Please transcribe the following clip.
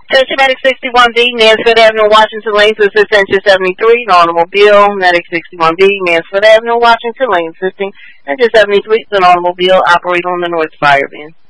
Attention Medic 61B, Mansfield Avenue, Washington Lane, to assist Engine 73, an automobile. Medic 61B, Mansfield Avenue, Washington Lane, assisting Engine 73, an automobile operator on the North Fire Van.